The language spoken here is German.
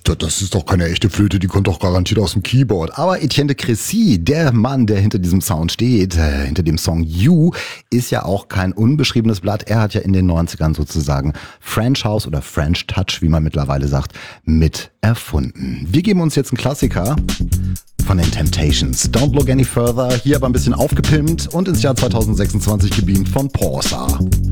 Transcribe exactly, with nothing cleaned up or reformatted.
Das ist doch keine echte Flöte, die kommt doch garantiert aus dem Keyboard. Aber Etienne de Crécy, der Mann, der hinter diesem Sound steht, äh, hinter dem Song You, ist ja auch kein unbeschriebenes Blatt. Er hat ja in den neunzigern sozusagen French House oder French Touch, wie man mittlerweile sagt, mit erfunden. Wir geben uns jetzt einen Klassiker von den Temptations. Don't Look Any Further, hier aber ein bisschen aufgepimpt und ins Jahr zweitausendsechsundzwanzig gebeamt von Porsa.